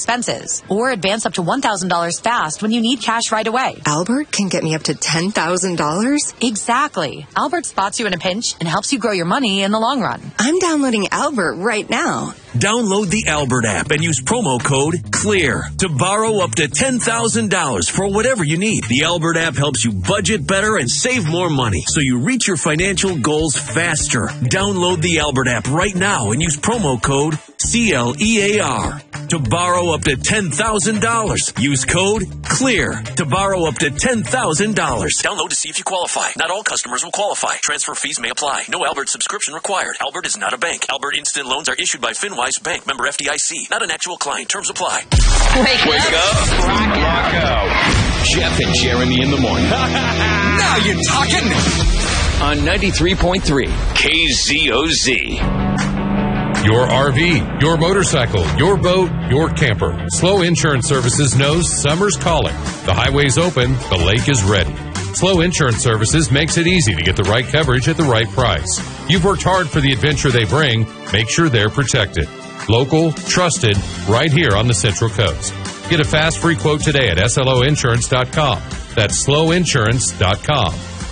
expenses. Or advance up to $1,000 fast when you need cash right away. Albert can get me up to $10,000? Exactly. Albert spots you in a pinch and helps you grow your money in the long run. I'm downloading Albert right now. Download the Albert app and use promo code CLEAR to borrow up to $10,000 for whatever you need. The Albert app helps you budget better and save more money so you reach your financial goals faster. Download the Albert app right now and use promo code CLEAR to borrow up to $10,000. Use code CLEAR to borrow up to $10,000. Download to see if you qualify. Not all customers will qualify. Transfer fees may apply. No Albert subscription required. Albert is not a bank. Albert Instant Loans are issued by FinWise Bank. Member FDIC. Not an actual client. Terms apply. Wake up. Rock out. Jeff and Jeremy in the morning. Now you're talking. On 93.3 KZOZ. Your RV, your motorcycle, your boat, your camper. Slow Insurance Services knows summer's calling. The highway's open, the lake is ready. Slow Insurance Services makes it easy to get the right coverage at the right price. You've worked hard for the adventure they bring. Make sure they're protected. Local, trusted, right here on the Central Coast. Get a fast free quote today at SLOinsurance.com. That's slowinsurance.com.